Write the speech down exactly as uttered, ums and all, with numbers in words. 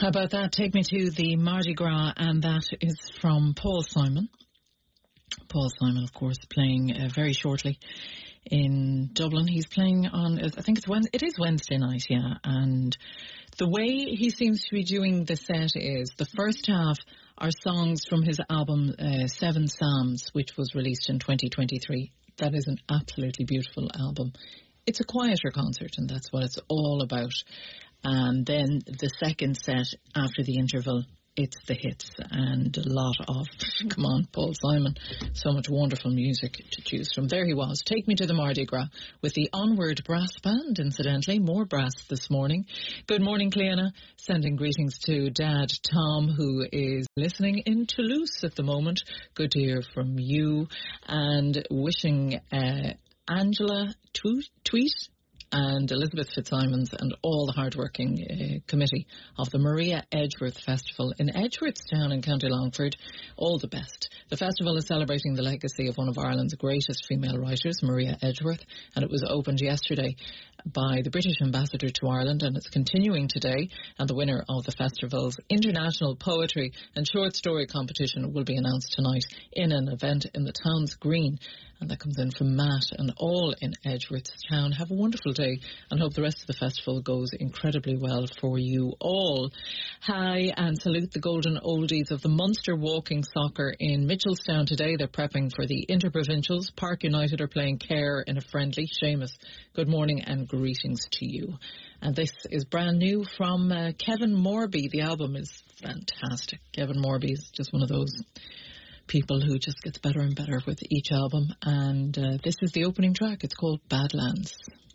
How about that? Take me to the Mardi Gras, and that is from Paul Simon. Paul Simon, of course, playing uh, very shortly in Dublin. He's playing on, I think it's Wednesday, it is Wednesday night, yeah. And the way he seems to be doing the set is the first half are songs from his album uh, Seven Psalms, which was released in twenty twenty-three. That is an absolutely beautiful album. It's a quieter concert, and that's what it's all about. And then the second set after the interval, it's the hits and a lot of, come on, Paul Simon, so much wonderful music to choose from. There he was, Take Me to the Mardi Gras, with the Onward Brass Band, incidentally, more brass this morning. Good morning, Cleana, sending greetings to Dad Tom, who is listening in Toulouse at the moment. Good to hear from you, and wishing uh, Angela Tweet, tweet and Elizabeth Fitzsimons and all the hard-working uh, committee of the Maria Edgeworth Festival in Edgeworthstown in County Longford all the best. The festival is celebrating the legacy of one of Ireland's greatest female writers, Maria Edgeworth, and it was opened yesterday by the British Ambassador to Ireland, and it's continuing today, and the winner of the festival's International Poetry and Short Story Competition will be announced tonight in an event in the town's green. And that comes in from Matt and all in Edgeworthstown. Have a wonderful day and hope the rest of the festival goes incredibly well for you all. Hi, and salute the golden oldies of the Munster Walking Soccer in Mitchelstown today. They're prepping for the Interprovincials. Park United are playing Care in a friendly. Seamus, good morning and greetings to you. And this is brand new from uh, Kevin Morby. The album is fantastic. Kevin Morby is just one of those people who just gets better and better with each album, and uh, this is the opening track. It's called Badlands.